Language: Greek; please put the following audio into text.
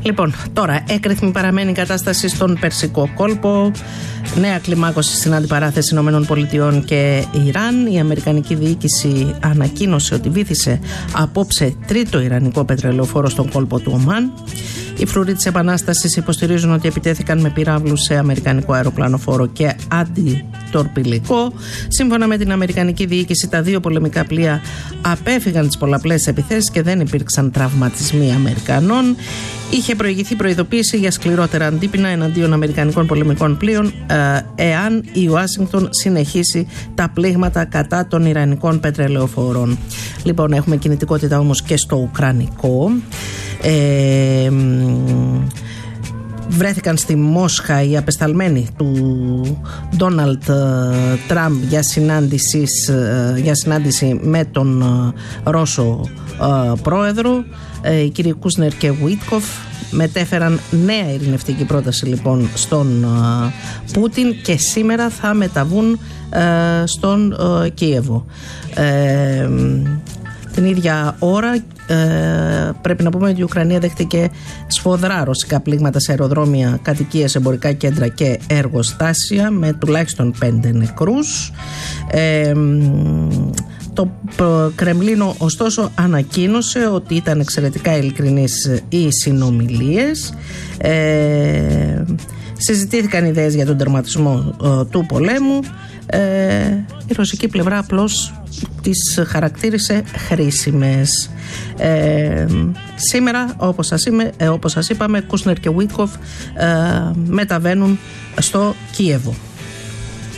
Λοιπόν, τώρα έκρηθμη παραμένει η κατάσταση στον Περσικό κόλπο. Νέα κλιμάκωση στην αντιπαράθεση ΗΠΑ και Ιράν. Η αμερικανική διοίκηση ανακοίνωσε ότι βύθισε απόψε τρίτο ιρανικό πετρελαιοφόρο στον κόλπο του Ομάν. Οι φρουροί της Επανάστασης υποστηρίζουν ότι επιτέθηκαν με πυράβλους σε αμερικανικό αεροπλανοφόρο και αντιτορπιλικό. Σύμφωνα με την αμερικανική διοίκηση, τα δύο πολεμικά πλοία απέφυγαν τις πολλαπλές επιθέσεις και δεν υπήρξαν τραυματισμοί Αμερικανών. Είχε προηγηθεί προειδοποίηση για σκληρότερα αντίπεινα εναντίον αμερικανικών πολεμικών πλοίων εάν η Ουάσιγκτον συνεχίσει τα πλήγματα κατά των ιρανικών πετρελαιοφόρων. Λοιπόν, έχουμε κινητικότητα όμως και στο ουκρανικό. Βρέθηκαν στη Μόσχα οι απεσταλμένοι του Ντόναλντ Τραμπ για συνάντηση με τον Ρώσο πρόεδρο. Οι κύριοι Κούσνερ και Βουίτκοφ μετέφεραν νέα ειρηνευτική πρόταση λοιπόν στον Πούτιν και σήμερα θα μεταβούν στον Κίεβο. Την ίδια ώρα πρέπει να πούμε ότι η Ουκρανία δέχτηκε σφοδρά ρωσικά πλήγματα σε αεροδρόμια, κατοικίες, εμπορικά κέντρα και εργοστάσια με τουλάχιστον 5 νεκρούς. Το Κρεμλίνο ωστόσο ανακοίνωσε ότι ήταν εξαιρετικά ειλικρινείς οι συνομιλίες. Συζητήθηκαν ιδέες για τον τερματισμό του πολέμου. Η ρωσική πλευρά απλώς τις χαρακτήρισε χρήσιμες. Σήμερα, όπως σας είπαμε, Κούσνερ και Βουίτκοφ μεταβαίνουν στο Κίεβο.